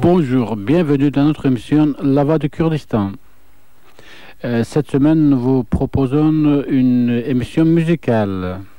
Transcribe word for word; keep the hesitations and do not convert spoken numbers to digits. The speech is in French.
Bonjour, bienvenue dans notre émission La Voix du Kurdistan. Euh, cette semaine, nous vous proposons une émission musicale.